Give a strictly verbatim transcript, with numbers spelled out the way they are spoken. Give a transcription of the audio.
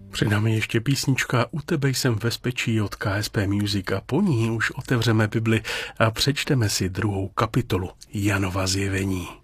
Před námi ještě písnička U tebe jsem v bezpečí od K S P Music a po ní už otevřeme Bibli a přečteme si druhou kapitolu Janova zjevení.